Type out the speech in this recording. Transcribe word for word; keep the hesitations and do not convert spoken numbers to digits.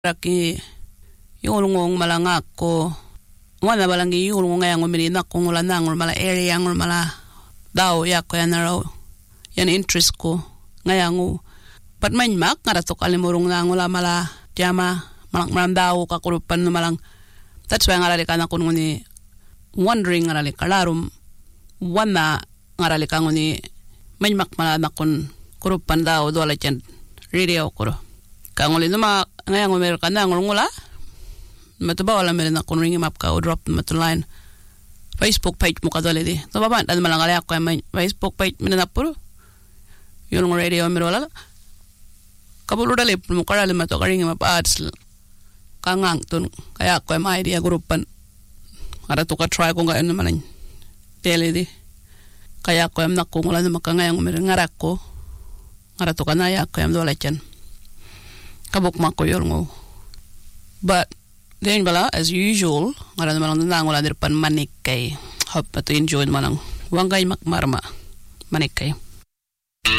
Raki yulungong malangak ko wala balangi yulungong yang umili na kung wala nangol mala area yang mala daw ya ko yan raw yan interest ko ngayang u pat man mak ngarato kalimurong nangol mala jama malang malang daw kakurupan no malang that's why ngarali kana kun ni wondering ngarali kalarum wana ngarali ka ni man mak mala nakun kurupan daw dola chen radio ko kangoli no ma ngayang umer ka na ngulungula matuba wala meron na kung ringin map ka o drop matu line Facebook page mo ka dole di to baba dan malangali ako ay Facebook page minana puro yung radio meron wala kabulo dali mo karali mato ka ringin map ads kangang tun kaya ako ay may idea grupan ara to ka try kung gayon naman tele di kaya ako ay nakungula na makangayang umer ngarak ko ara to ka na ya ako ay dole chan kabuk mako yun but then bala as usual ngara naman lang wala dir pan manik kay hope to enjoy manang wangay makmarma manik kay